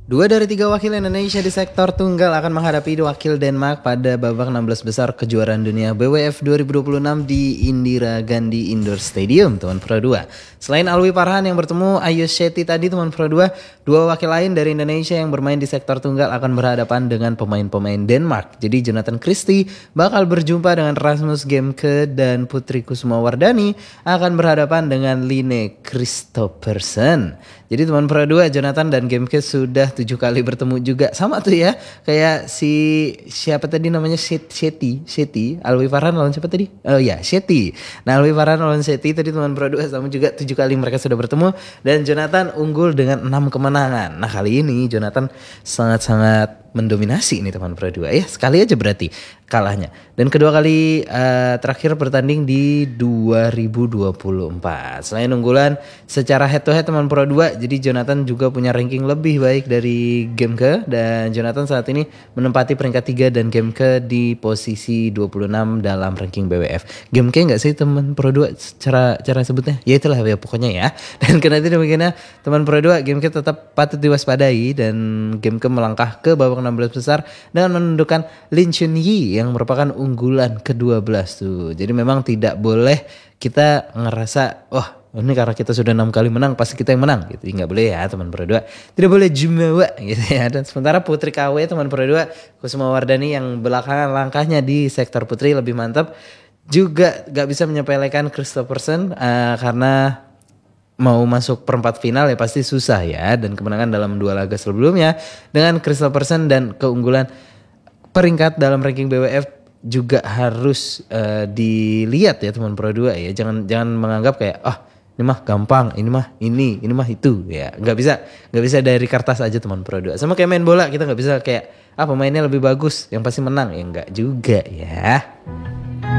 Dua dari tiga wakil Indonesia di sektor tunggal akan menghadapi wakil Denmark pada babak 16 besar kejuaraan dunia BWF 2026 di Indira Gandhi Indoor Stadium, teman Pro 2. Selain Alwi Farhan yang bertemu Ayush Shetty tadi, teman Pro 2, dua wakil lain dari Indonesia yang bermain di sektor tunggal akan berhadapan dengan pemain-pemain Denmark. Jadi Jonathan Christie bakal berjumpa dengan Rasmus Gemke dan Putri Kusumawardhani akan berhadapan dengan Line Kristoffersen. Jadi teman Pro 2, Jonathan dan Gemke sudah 7 kali bertemu juga. Sama tuh ya, kayak siapa tadi namanya, Shetty, Alwi Farhan lawan siapa tadi? Oh ya, Shetty. Nah, Alwi Farhan lawan Shetty tadi teman Pro 2 sama juga 7 kali mereka sudah bertemu. Dan Jonathan unggul dengan 6 kemenangan. Nah, kali ini Jonathan sangat-sangat mendominasi ini teman Pro 2 ya. Sekali aja berarti kalahnya. Dan kedua kali terakhir bertanding di 2024. Selain unggulan secara head to head teman Pro 2, jadi Jonathan juga punya ranking lebih baik dari Gemke, dan Jonathan saat ini menempati peringkat 3 dan Gemke di posisi 26 dalam ranking BWF. Gemke enggak sih teman Pro 2 cara sebutnya? Ya itulah ya pokoknya ya. Dan karena itu demikiannya teman Pro 2, Gemke tetap patut diwaspadai dan Gemke melangkah ke babak 16 besar dengan menundukkan Lin Chunyi yang merupakan unggulan ke-12 tuh. Jadi memang tidak boleh kita ngerasa ini karena kita sudah 6 kali menang pasti kita yang menang gitu. Enggak boleh ya teman Pro 2. Tidak boleh jumawa gitu ya. Dan sementara Putri KW teman Pro 2, Kusumawardhani yang belakangan langkahnya di sektor putri lebih mantap, juga gak bisa menyepelekan Kristoffersen karena mau masuk perempat final ya pasti susah ya. Dan kemenangan dalam 2 laga sebelumnya dengan Kristoffersen dan keunggulan peringkat dalam ranking BWF juga harus dilihat ya teman Pro 2 ya. Jangan menganggap kayak ini mah gampang, ini mah itu ya. Nggak bisa dari kertas aja teman Pro 2. Sama kayak main bola, kita nggak bisa kayak pemainnya lebih bagus yang pasti menang ya, nggak juga ya.